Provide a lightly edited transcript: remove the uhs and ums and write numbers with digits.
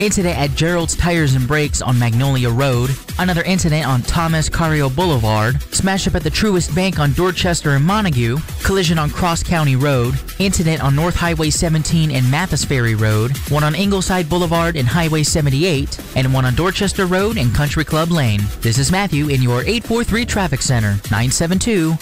Incident at Gerald's Tires and Brakes on Magnolia Road. Another incident on Thomas Cario Boulevard. Smash up at the Truist Bank on Dorchester and Montague. Collision on Cross County Road. Incident on North Highway 17 and Mathis Ferry Road. One on Ingleside Boulevard and Highway 78. And one on Dorchester Road and Country Club Lane. This is Matthew in your 843 Traffic Center. 972